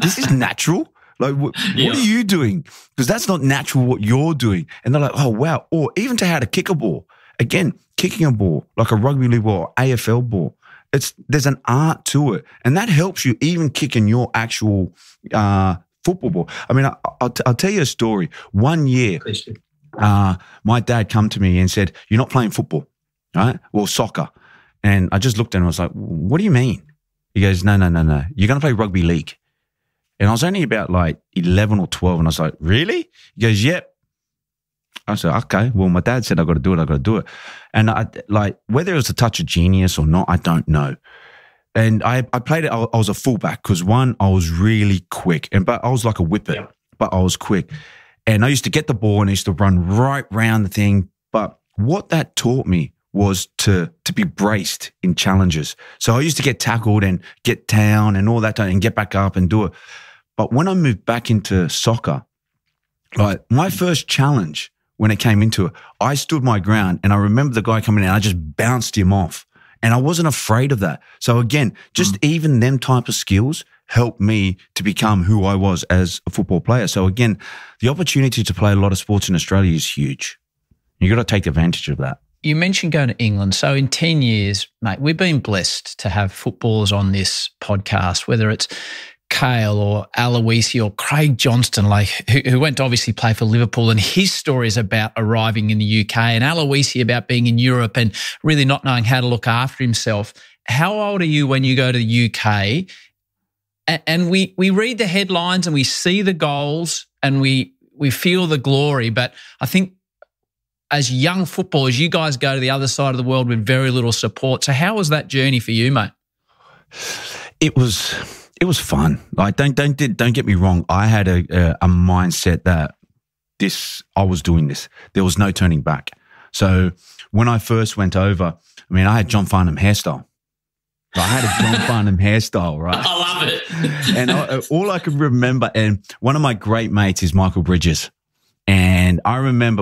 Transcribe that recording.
this is natural. Like, what are you doing? Because that's not natural what you're doing. And they're like, oh, wow. Or even to how to kick a ball. Again, kicking a ball, like a rugby league ball, AFL ball. There's an art to it. And that helps you even kicking your actual football ball. I mean, I'll tell you a story. One year, my dad come to me and said, you're not playing football, right? Well, soccer. And I just looked at him and I was like, what do you mean? He goes, no. You're going to play rugby league. And I was only about like 11 or 12. And I was like, really? He goes, yep. I said, okay. Well, my dad said, I got to do it. And whether it was a touch of genius or not, I don't know. And I played it. I was a fullback because one, I was really quick. But I was like a whippet, but I was quick. And I used to get the ball and I used to run right round the thing. But what that taught me was to be braced in challenges. So I used to get tackled and get down and all that and get back up and do it. But when I moved back into soccer, like my first challenge when it came into it, I stood my ground and I remember the guy coming in and I just bounced him off. And I wasn't afraid of that. So again, just even them type of skills helped me to become who I was as a football player. So again, the opportunity to play a lot of sports in Australia is huge. You got to take advantage of that. You mentioned going to England. So in 10 years, mate, we've been blessed to have footballers on this podcast, whether it's Kale or Aloisi or Craig Johnston, like who went to obviously play for Liverpool, and his story is about arriving in the UK, and Aloisi about being in Europe and really not knowing how to look after himself. How old are you when you go to the UK? And we read the headlines and we see the goals and we feel the glory, but I think as young footballers, you guys go to the other side of the world with very little support. So how was that journey for you, mate? It was fun. Like, don't get me wrong. I had a mindset that I was doing this. There was no turning back. So when I first went over, I mean, I had John Farnham hairstyle. I had a John Farnham hairstyle, right? I love it. And all I could remember, and one of my great mates is Michael Bridges. And I remember